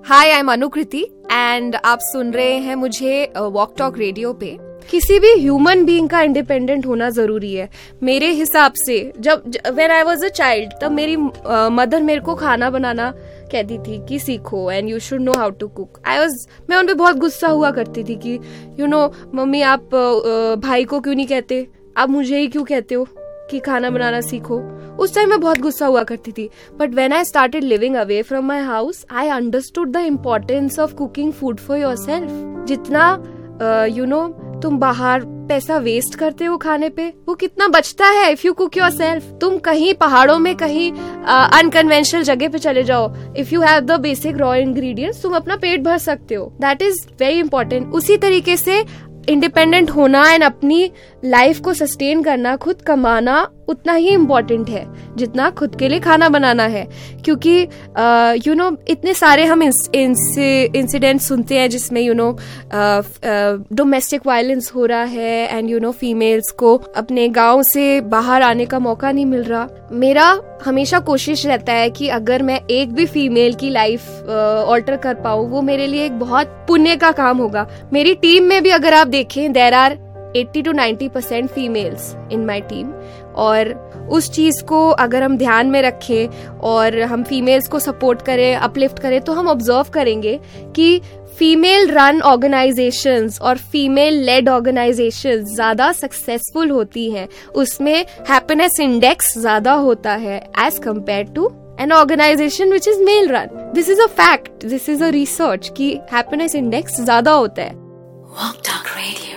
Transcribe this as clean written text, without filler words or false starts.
Hi, I am Anukriti and आप सुन रहे हैं मुझे वॉक टॉक रेडियो पे। किसी भी ह्यूमन बीइंग का इंडिपेंडेंट होना जरूरी है मेरे हिसाब से। जब when I was a child तब मेरी मदर मेरे को खाना बनाना कहती थी कि सीखो and you should know how to cook. मैं उन पे बहुत गुस्सा हुआ करती थी कि मम्मी आप भाई को क्यों नहीं कहते, आप मुझे ही क्यों कहते हो कि खाना बनाना सीखो। उस टाइम मैं बहुत गुस्सा हुआ करती थी, but when I started living away from my house I understood the importance of cooking food for yourself. जितना तुम बाहर पैसा वेस्ट करते हो खाने पे, वो कितना बचता है इफ यू कुक योरसेल्फ। तुम कहीं पहाड़ों में कहीं अनकन्वेंशनल जगह पे चले जाओ, if you have the basic raw ingredients तुम अपना पेट भर सकते हो। That is very important. उसी तरीके से इंडिपेंडेंट होना एंड अपनी लाइफ को सस्टेन करना, खुद कमाना उतना ही इम्पोर्टेंट है जितना खुद के लिए खाना बनाना है। क्योंकि इतने सारे हम इंसिडेंट सुनते हैं जिसमें डोमेस्टिक वायलेंस हो रहा है एंड फीमेल्स को अपने गांव से बाहर आने का मौका नहीं मिल रहा। मेरा हमेशा कोशिश रहता है कि अगर मैं एक भी फीमेल की लाइफ ऑल्टर कर पाऊँ, वो मेरे लिए एक बहुत पुण्य का काम होगा। मेरी टीम में भी अगर आप देखें, there are 80 to 90% females in my team, और उस चीज को अगर हम ध्यान में रखें और हम फीमेल्स को सपोर्ट करें, अपलिफ्ट करें, तो हम ऑब्जर्व करेंगे कि फीमेल रन ऑर्गेनाइजेशंस और फीमेल लेड ऑर्गेनाइजेशंस ज्यादा सक्सेसफुल होती हैं। उसमें हैप्पीनेस इंडेक्स ज्यादा होता है as compare to an organization which is male run. This is a fact. This is a research कि happiness index ज्यादा होता है। Walk Talk Radio.